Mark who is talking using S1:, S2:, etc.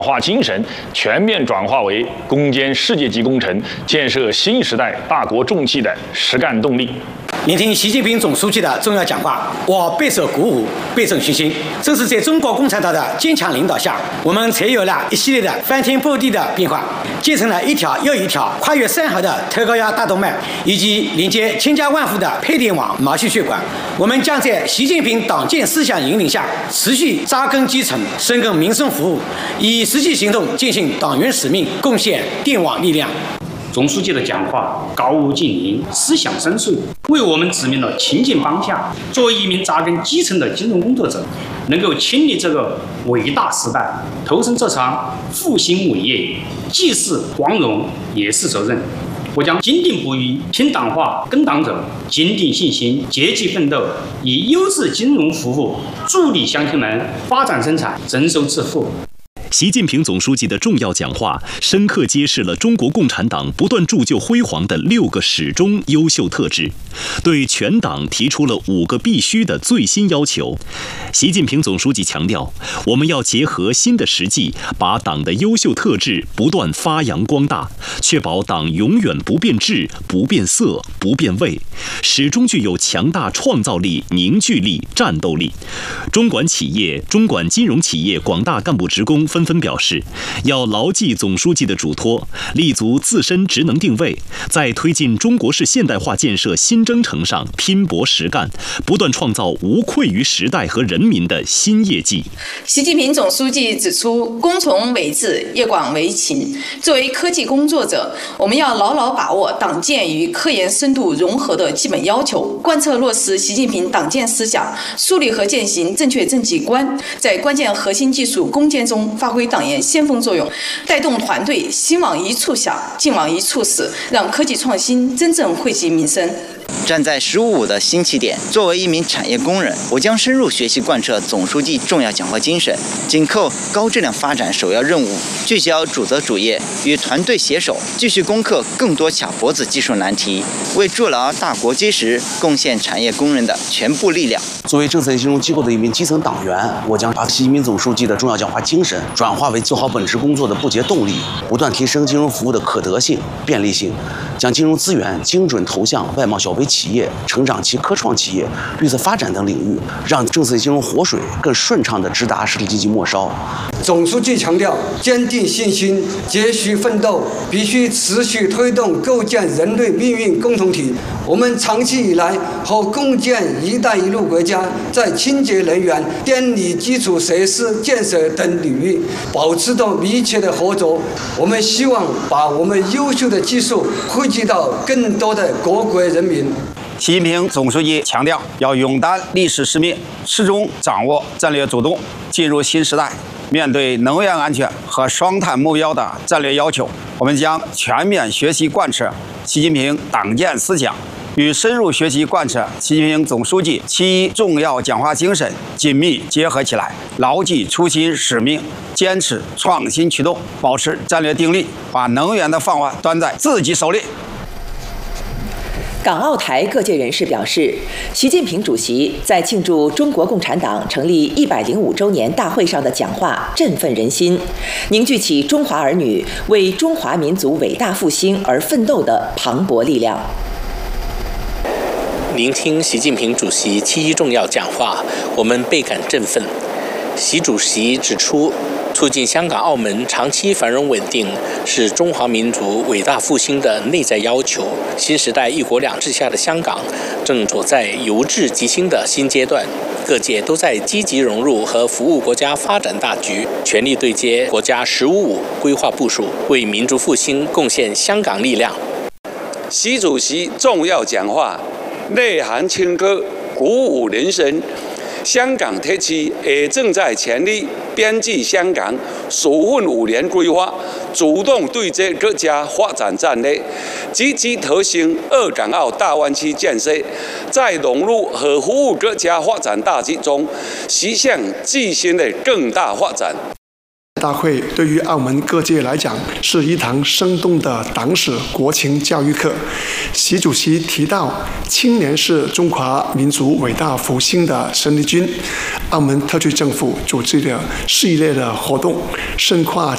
S1: 化精神全面转化为攻坚世界级工程、建设新时代大国重器的实干动力。
S2: 聆听习近平总书记的重要讲话，我备受鼓舞，倍增信心。正是在中国共产党的坚强领导下，我们才有了一系列的翻天覆地的变化，建成了一条又一条跨越山河的特高压大动脉，以及连接千家万户的配电网毛细血管。我们将在习近平党建思想引领下，持续扎根基层，深耕民生服务，以实际行动践行党员使命，贡献电网力量。
S3: 总书记的讲话高屋建瓴，思想深邃，为我们指明了前进方向。作为一名扎根基层的金融工作者，能够亲历这个伟大时代，投身这场复兴伟业，既是光荣，也是责任。我将坚定不移听党话、跟党走，坚定信心，积极奋斗，以优质金融服务助力乡亲们发展生产、增收致富。
S4: 习近平总书记的重要讲话，深刻揭示了中国共产党不断铸就辉煌的6个始终优秀特质，对全党提出了5个必须的最新要求。习近平总书记强调，我们要结合新的实际，把党的优秀特质不断发扬光大，确保党永远不变质、不变色、不变味，始终具有强大创造力、凝聚力、战斗力。中管企业、中管金融企业广大干部职工纷纷表示，要牢记总书记的嘱托，立足自身职能定位，在推进中国式现代化建设新征程上拼搏实干，不断创造无愧于时代和人民的新业绩。
S5: 习近平总书记指出，工从为治，业广为勤。作为科技工作者，我们要牢牢把握党建与科研深度融合的基本要求，贯彻落实习近平党建思想，树立和践行正确政绩观，在关键核心技术攻坚中发挥党员先锋作用，带动团队心往一处想，劲往一处使，让科技创新真正惠及民生。
S6: 站在“15+5”的新起点，作为一名产业工人，我将深入学习贯彻总书记重要讲话精神，紧扣高质量发展首要任务，聚焦主责主业，与团队携手，继续攻克更多卡脖子技术难题，为筑牢大国基石贡献产业工人的全部力量。
S7: 作为政策金融机构的一名基层党员，我将把习近平总书记的重要讲话精神转化为做好本职工作的不竭动力，不断提升金融服务的可得性、便利性，将金融资源精准投向外贸小微企业、成长期科创企业、绿色发展等领域，让政策金融活水更顺畅地直达实体经济末梢。
S8: 总书记强调，坚定信心，继续奋斗，必须持续推动构建人类命运共同体。我们长期以来和共建“一带一路”国家在清洁能源、电力基础设施建设等领域保持着密切的合作。我们希望把我们优秀的技术惠及到更多的各国人民。
S9: 习近平总书记强调，要勇担历史使命，始终掌握战略主动。进入新时代，面对能源安全和双碳目标的战略要求，我们将全面学习贯彻习近平党建思想，与深入学习贯彻习近平总书记7重要讲话精神紧密结合起来，牢记初心使命，坚持创新驱动，保持战略定力，把能源的饭碗端在自己手里。
S10: 港澳台各界人士表示，习近平主席在庆祝中国共产党成立105周年大会上的讲话振奋人心，凝聚起中华儿女为中华民族伟大复兴而奋斗的磅礴力量。
S11: 聆听习近平主席7.1重要讲话，我们倍感振奋。习主席指出，促进香港、澳门长期繁荣稳定是中华民族伟大复兴的内在要求。新时代一国两制下的香港正走在由治及兴的新阶段，各界都在积极融入和服务国家发展大局，全力对接国家“15+5”规划部署，为民族复兴贡献香港力量。
S12: 习主席重要讲话内涵清澈，鼓舞人心。香港特区也正在全力编制香港首份5年规划，主动对接各家发展战略，积极推行2港澳大湾区建设，在融入和服务各家发展大局中，实现自身的更大发展。
S13: 大会对于澳门各界来讲是一堂生动的党史国情教育课。习主席提到，青年是中华民族伟大复兴的生力军。澳门特区政府组织了系列的活动，深化